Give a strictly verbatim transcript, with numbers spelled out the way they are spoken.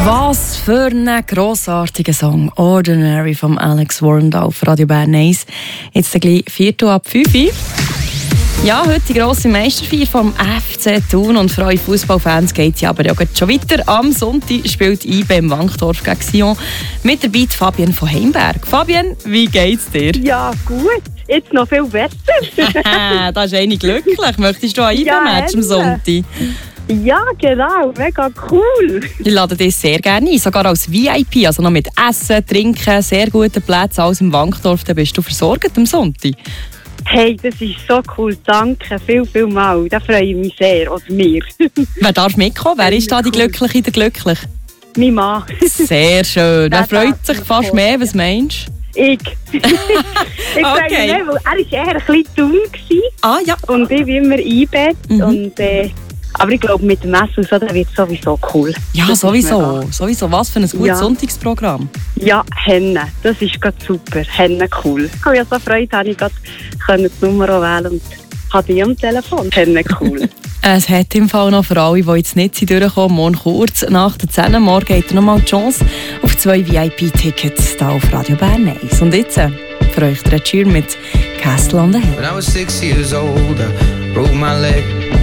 Was für ein grossartiger Song. «Ordinary» von Alex Warren auf Radio Bern eins. Jetzt gleich Viertel ab fünf. Ja, heute die grosse Meisterfeier vom F C Thun. Und für eure Fußballfans geht es ja aber ja schon weiter. Am Sonntag spielt I B im Wankdorf gegen Sion. Mit dabei Fabienne von Heimberg. Fabienne, wie geht's dir? Ja, gut. Jetzt noch viel besser. Da ist eine glücklich. Möchtest du ein I B-Match ja, am Sonntag? Ja, genau. Mega cool. Ich lade dich sehr gerne ein, sogar als V I P, also noch mit Essen, Trinken, sehr guten Plätzen, alles im Wankdorf. Dann bist du versorgt am Sonntag. Hey, das ist so cool. Danke viel, viel mal. Da freue ich mich sehr. Oder mir. Wer darf mitkommen? Wer ist da die Glückliche, der Glücklich? Mein Mann. Sehr schön. Wer freut sich fast mehr? Was meinst du? Ich. ich freue okay. mich mehr, weil er war eher ein bisschen dumm. Ah, ja. Und ich bin immer eingebettet. Mhm. Und, äh, aber ich glaube, mit dem Essen so, das wird sowieso cool. Ja, das sowieso. sowieso. Was für ein gutes ja. Sonntagsprogramm. Ja, Henne. Das ist gerade super. Henne cool. Ich habe ja so Freude, dass ich gerade die Nummer wählen und habe die am Telefon. Henne cool. Es hat im Fall noch für alle, die jetzt nicht durchkommen, morgen kurz nach der zehn morgen geht ihr nochmal die Chance auf zwei V I P-Tickets hier auf Radio Bern eins. Und jetzt für euch der Cheer mit Castle on the Hill. When I was six years old, I broke my leg.